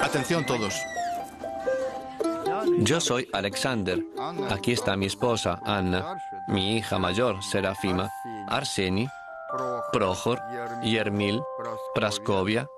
Atención todos. Yo soy Alexander. Aquí está mi esposa, Anna, mi hija mayor, Serafima, Arseni, Prohor, Yermil, Praskovia,